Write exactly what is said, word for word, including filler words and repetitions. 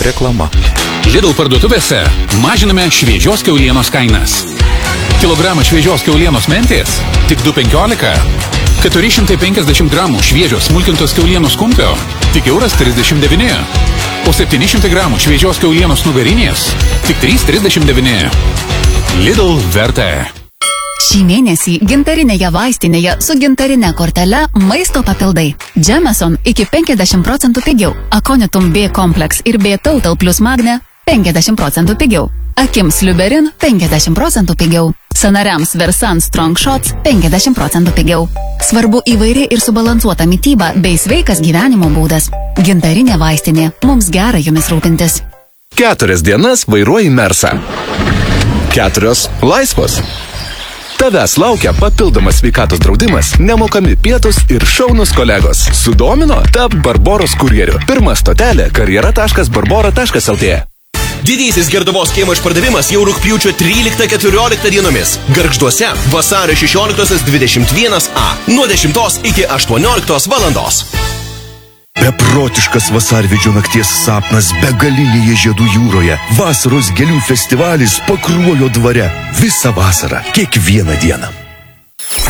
Reklama. Lidl parduotuvėse mažiname šviežios kiaulienos kainas. Kilogramą šviežios kiaulienos mentės tik du penkiolika. keturi šimtai penkiasdešimt gramų šviežios smulkintos kiaulienos kumpio tik euras trisdešimt devyni. O septyni šimtai gramų šviežios kiaulienos nugarinės tik trys trisdešimt devyni. Lidl verta. Šį mėnesį gintarinėje vaistinėje su gintarine kortele maisto papildai. Jameson iki penkiasdešimt procentų pigiau. Aconitum B Complex ir B Total plus Magne penkiasdešimt procentų pigiau. Akims Liuberin penkiasdešimt procentų pigiau. Sanariams Versan Strong Shots penkiasdešimt procentų pigiau. Svarbu įvairi ir subalansuota mityba bei sveikas gyvenimo būdas. Gintarinė vaistinė. Mums gera jumis rūpintis. Keturias dienas vairuoji Mersą. Keturios laisvos. Tavęs laukia papildomas sveikatos draudimas, nemokami pietus ir šaunus kolegos. Sudomino? Tap Barboros kurjeriu. Pirma stotelė karjera taškas barbora taškas lt. Didysis Gerduvos kiemo išpardavimas jau rugpjūčio tryliktą keturioliktą dienomis. Gargžduose vasario šešioliktosios dvidešimt vienas a nuo dešimtos iki aštuonioliktos valandos. Beprotiškas vasarvidžio nakties sapnas begalinėje žiedų jūroje. Vasaros gėlių festivalis Pakruojo dvare. Visą vasarą, kiekvieną dieną.